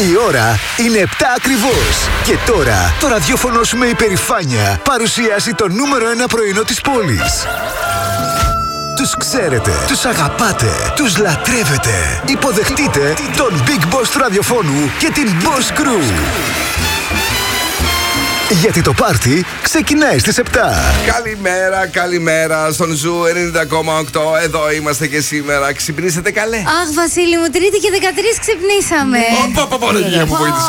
Η ώρα είναι 7 ακριβώς. Και τώρα το ραδιόφωνο σου με υπερηφάνεια παρουσιάζει το νούμερο 1 πρωινό της πόλης. Τους ξέρετε, τους αγαπάτε, τους λατρεύετε. Υποδεχτείτε τον Big Boss του ραδιοφώνου και την Boss Crew. Γιατί το πάρτι ξεκινάει στις 7. Καλημέρα στον Ζου 90,8. Εδώ είμαστε και σήμερα. Ξυπνήσετε καλέ? Αχ, Βασίλη μου, Τρίτη και 13 ξυπνήσαμε. Παναγία μου, βοήθησε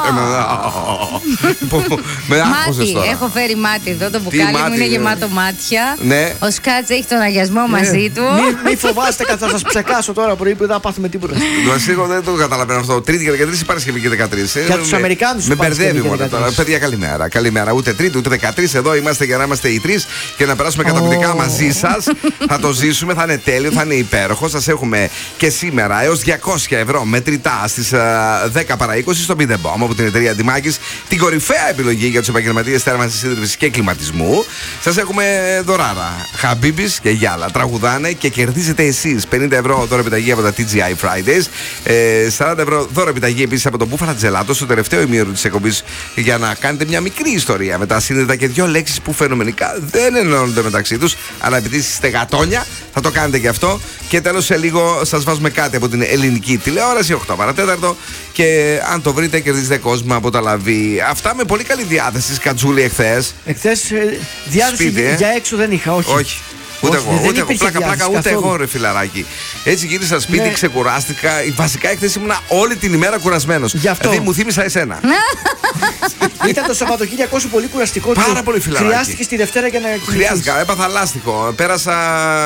με. Μάτι, έχω φέρει μάτι εδώ. Το μπουκάλι μου είναι γεμάτο μάτια. Ο Σκάτς έχει τον αγιασμό μαζί του. Μην φοβάστε, θα σας ψεκάσω τώρα πρωί που δεν θα πάθουμε τίποτα. Βασίλη, δεν το καταλαβαίνω αυτό. Τρίτη και 13 ή Παρασκευή και 13. Για τους Αμερικάνους. Με μπερδεύει μόνο τώρα. Παιδιά, καλημέρα. Ούτε Τρίτη ούτε 13. Εδώ είμαστε για να είμαστε οι τρεις και να περάσουμε καταπληκτικά μαζί σας. Θα το ζήσουμε, θα είναι τέλειο, θα είναι υπέροχο. Σας έχουμε και σήμερα έως 200 ευρώ μετρητά στις 10 παρά 20 στο Be The Bomb από την εταιρεία Αντιμάκης. Την κορυφαία επιλογή για τους επαγγελματίες θέρμανσης, σύντροφης και κλιματισμού. Σας έχουμε δωράρα. Χαμπίμπης και Γιάλα. Τραγουδάνε και κερδίζετε εσείς 50 ευρώ δώρο επιταγή από τα TGI Fridays. 40 ευρώ δώρο επιταγή επίσης από το Μπούφαλα Τζελάτο στο τελευταίο ημίωρο της εκπομπής για να κάνετε μια μικρή ιστορία με τα σύνδετα και δύο λέξεις που φαινομενικά δεν ενώνονται μεταξύ τους. Αλλά επειδή είστε γατόνια, θα το κάνετε και αυτό. Και τέλος, σε λίγο σας βάζουμε κάτι από την ελληνική τηλεόραση, 8 παρατέταρτο. Και αν το βρείτε, κερδίζετε κόσμο από τα Λαβή. Αυτά με πολύ καλή διάθεση, Σκατζούλη, εχθές. Εχθές διάθεση για έξω δεν είχα, όχι. Ούτε εγώ, πλάκα, ούτε εγώ, ρε φιλαράκι. Έτσι γύρισα σπίτι, ξεκουράστηκα. Βασικά, εχθές ήμουνα όλη την ημέρα κουρασμένος. Δηλαδή μου θύμισα εσένα. Ήταν το Σαββατοκύριακό σου πολύ κουραστικό. Πάρα πολύ φιλαράκι. Χρειάστηκε τη Δευτέρα για να κοιμηθείς. Χρειάστηκα, έπαθα λάστιχο. Πέρασα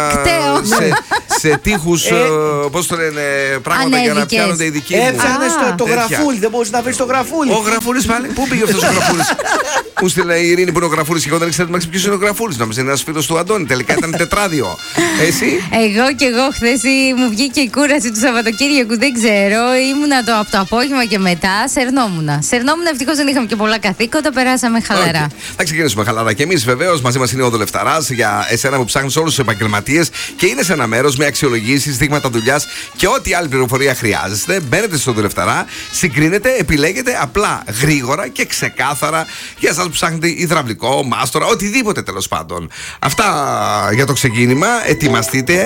σε τείχους, πώς το λένε, πράγματα για να πιάνονται οι δικοί μου. Έψαχνες το γραφούλι, δεν μπορείς να βρεις το γραφούλι. Ο γραφούλης πάλι, πού πήγε αυτός ο γραφούλης? Μου στείλε η Ειρήνη που είναι ο γραφούλης και εγώ δεν ξέρω ποιος είναι ο γραφούλης. Νόμιζα είναι ένας φίλος του Αντώνη. Τελικά ήταν τετράδιο. Εσύ? Εγώ χθες μου βγήκε η κούραση του Σαββατοκύριακου, δεν ξέρω. Ήμουνα από το απόγευμα και μετά. Σερνόμουν, ευτυχώς δεν είχαμε και πολλά καθήκοντα, περάσαμε χαλαρά. Θα ξεκινήσουμε χαλαρά και εμείς βεβαίως. Μαζί μας είναι ο Δολευταράς για εσένα που ψάχνεις όλους τους επαγγελματίες και είναι σε ένα μέρος με αξιολογήσεις, δείγματα δουλειάς και ό,τι άλλη πληροφορία χρειάζεστε. Μπαίνετε στο Δολευταρά, συγκρίνετε, επιλέγετε απλά, γρήγορα και ξεκάθαρα για εσάς που ψάχνετε υδραυλικό, μάστορα, οτιδήποτε τέλος πάντων. Αυτά για το ξεκίνημα. Ετοιμαστείτε